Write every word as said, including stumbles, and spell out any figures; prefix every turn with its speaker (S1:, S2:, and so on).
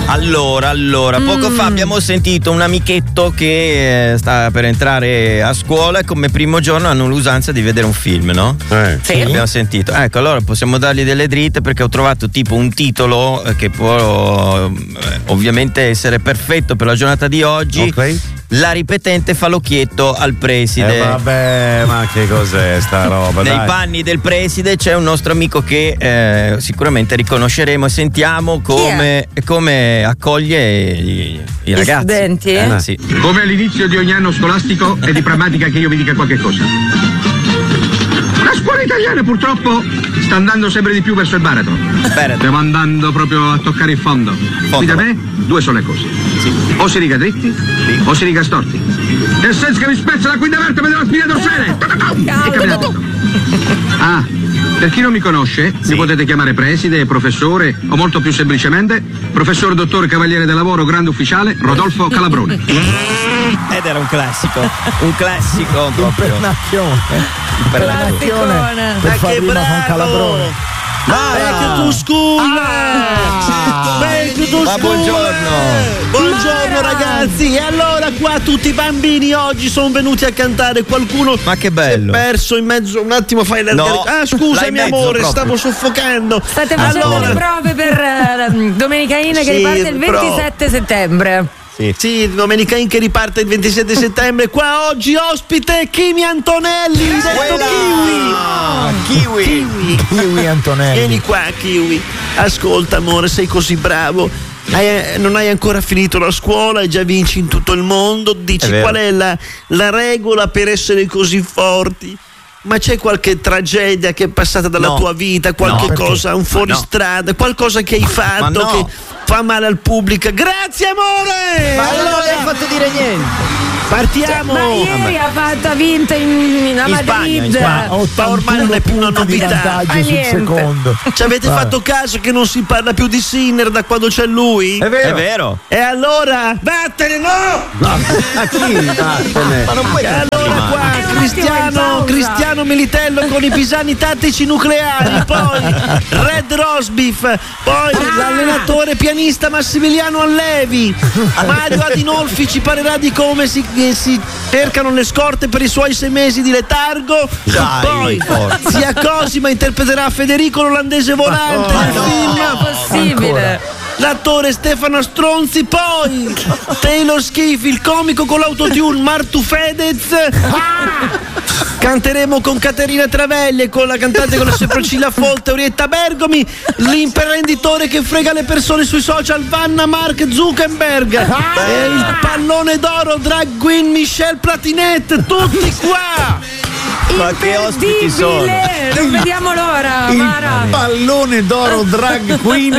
S1: Allora, allora, mm. poco fa abbiamo sentito un amichetto che eh, sta per entrare a scuola e come primo giorno hanno l'usanza di vedere un film, no?
S2: Eh.
S1: Sì. Abbiamo sentito. Ecco, allora possiamo dargli delle dritte perché ho trovato tipo un titolo che può eh, ovviamente essere perfetto per la giornata di oggi.
S2: Ok.
S1: La ripetente fa l'occhietto al preside.
S2: Eh vabbè, ma che cos'è sta roba?
S1: Nei
S2: dai.
S1: panni del preside c'è un nostro amico che eh, sicuramente riconosceremo e sentiamo come, come accoglie i, i ragazzi.
S3: Gli studenti?
S1: Eh, sì.
S4: Come all'inizio di ogni anno scolastico è di pragmatica che io vi dica qualche cosa. La scuola italiana purtroppo sta andando sempre di più verso il baratro. Stiamo andando proprio a toccare il fondo.
S1: fondo.
S4: Qui da me due sono le cose. Sì. O si riga dritti sì. o si riga storti. Nel senso che mi spezza la quinta vertebra della spina dorsale. E camminato. Ah, per chi non mi conosce, sì. mi potete chiamare preside, professore o molto più semplicemente professor dottor cavaliere del lavoro grande ufficiale Rodolfo Calabroni.
S1: Ed era un classico, un classico proprio.
S5: Impernazione.
S1: Impernazione.
S5: Per far rima con Calabrone.
S6: Back to school! Ah, Back to school!
S1: Ma buongiorno!
S6: Buongiorno ragazzi! E allora qua tutti i bambini oggi sono venuti a cantare. Qualcuno
S1: ma che bello!
S6: si è perso in mezzo un attimo fai la
S1: no,
S6: ah scusami amore, proprio. Stavo soffocando.
S3: State facendo
S6: allora...
S3: le prove per uh, Domenica In che
S6: sì,
S3: riparte il ventisette
S6: pro...
S3: settembre.
S6: Sì. sì, Domenica In che riparte il ventisette settembre. Qua oggi ospite Kimi Antonelli, detto Kiwi.
S1: Ah, Kiwi.
S6: Kiwi.
S5: Kiwi Antonelli.
S6: Vieni qua, Kiwi. Ascolta, amore, sei così bravo. Hai, non hai ancora finito la scuola e già vinci in tutto il mondo. Dici è qual è la, la regola per essere così forti? Ma c'è qualche tragedia che è passata dalla
S1: no.
S6: tua vita, qualche
S1: no,
S6: cosa, un fuoristrada, no. qualcosa che hai fatto
S1: no.
S6: che fa male al pubblico? Grazie amore!
S1: Ma allora non hai fatto dire niente.
S6: Partiamo!
S3: Cioè, ma ieri ha fatto, ha vinto in, in, a
S1: in
S3: Madrid.
S1: Spagna, in Spagna.
S6: Ma ormai non è più una novità.
S5: Sul secondo.
S6: Ci avete
S5: Vai.
S6: fatto caso che non si parla più di Sinner da quando c'è lui?
S1: È vero. È vero.
S6: E allora vattene, no!
S2: no. A chi vattene?
S1: Ma non puoi.
S6: E allora qua Cristiano, Cristiano Militello con i pisani tattici nucleari, poi Red Rosbif, poi ah. l'allenatore pianista Massimiliano Allevi, Mario Adinolfi ci parlerà di come si, si cercano le scorte per i suoi sei mesi di letargo.
S1: Dai,
S6: poi
S1: forza.
S6: zia Cosima interpreterà Federico l'olandese volante
S1: ma
S6: nel
S1: no,
S6: film.
S3: Non è possibile.
S6: L'attore Stefano Stronzi, poi Taylor Schiff, il comico con l'autotune Martu Fedez. Canteremo con Caterina Travelli e con la cantante con le sopracciglia folte Orietta Bergomi, l'imprenditore che frega le persone sui social Vanna Mark Zuckerberg e il pallone d'oro drag queen Michelle Platinette, tutti qua.
S1: Ma che ospiti sono?
S3: Non vediamo l'ora,
S5: il
S3: Mara.
S5: pallone d'oro drag queen